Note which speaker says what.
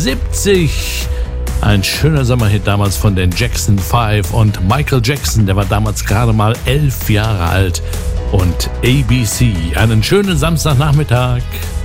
Speaker 1: 1970. Ein schöner Sommerhit damals von den Jackson 5 und Michael Jackson, der war damals gerade mal 11 Jahre alt. Und ABC. Einen schönen Samstagnachmittag.